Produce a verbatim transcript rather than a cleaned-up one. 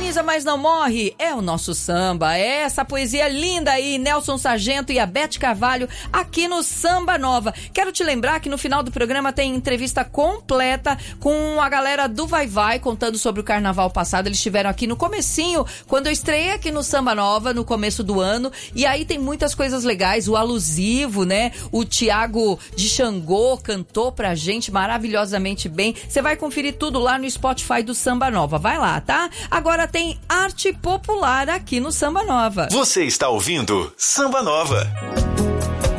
Agoniza, mas não morre, é o nosso samba. É essa poesia linda aí, Nelson Sargento e a Beth Carvalho, aqui no Samba Nova. Quero te lembrar que no final do programa tem entrevista completa com a galera do Vai Vai, contando sobre o carnaval passado. Eles estiveram aqui no comecinho, quando eu estreiei aqui no Samba Nova, no começo do ano. E aí tem muitas coisas legais, o alusivo, né? O Tiago de Xangô cantou pra gente maravilhosamente bem. Você vai conferir tudo lá no Spotify do Samba Nova. Vai lá, tá? Agora tem arte popular aqui no Samba Nova. Você está ouvindo Samba Nova.